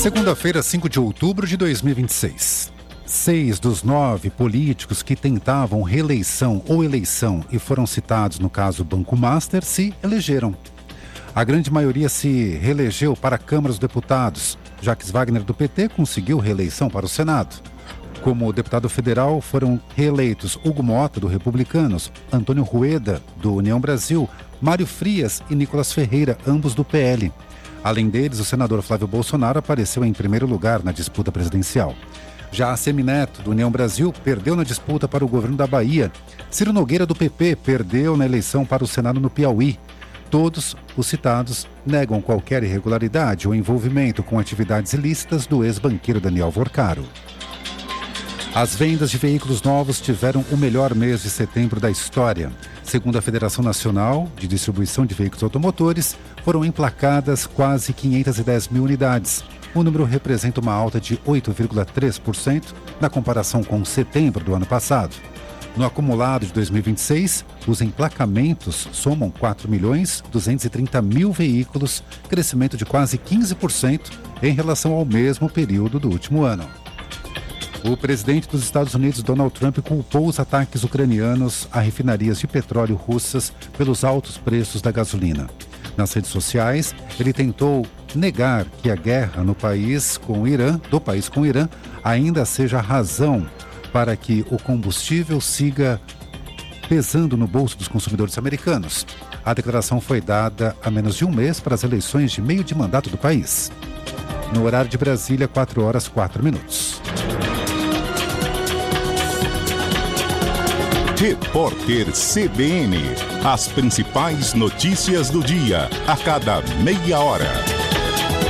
Segunda-feira, 5 de outubro de 2026. 6 dos 9 políticos que tentavam reeleição ou eleição e foram citados no caso Banco Master se elegeram. A grande maioria se reelegeu para a Câmara dos Deputados. Jacques Wagner, do PT, conseguiu reeleição para o Senado. Como deputado federal, foram reeleitos Hugo Mota, do Republicanos, Antônio Rueda, do União Brasil, Mário Frias e Nicolas Ferreira, ambos do PL. Além deles, o senador Flávio Bolsonaro apareceu em primeiro lugar na disputa presidencial. Já Semineto, do União Brasil, perdeu na disputa para o governo da Bahia. Ciro Nogueira, do PP, perdeu na eleição para o Senado no Piauí. Todos os citados negam qualquer irregularidade ou envolvimento com atividades ilícitas do ex-banqueiro Daniel Vorcaro. As vendas de veículos novos tiveram o melhor mês de setembro da história. Segundo a Federação Nacional de Distribuição de Veículos Automotores, foram emplacadas quase 510 mil unidades. O número representa uma alta de 8,3% na comparação com setembro do ano passado. No acumulado de 2026, os emplacamentos somam 4.230.000 veículos, crescimento de quase 15% em relação ao mesmo período do último ano. O presidente dos Estados Unidos, Donald Trump, culpou os ataques ucranianos a refinarias de petróleo russas pelos altos preços da gasolina. Nas redes sociais, ele tentou negar que a guerra do país com o Irã ainda seja a razão para que o combustível siga pesando no bolso dos consumidores americanos. A declaração foi dada a menos de um mês para as eleições de meio de mandato do país. No horário de Brasília, 4h04. Repórter CBN. As principais notícias do dia, a cada meia hora.